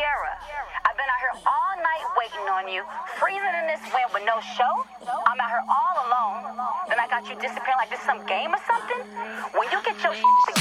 Sierra. I've been out here all night waiting on you, freezing in this wind with no show. I'm out here all alone. Then I got you disappearing like this some game or something. When you get your shit together.